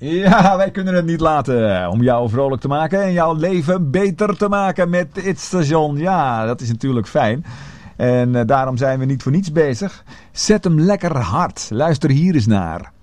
Ja, wij kunnen het niet laten om jou vrolijk te maken en jouw leven beter te maken met dit station. Ja, dat is natuurlijk fijn. En daarom zijn we niet voor niets bezig. Zet hem lekker hard. Luister hier eens naar.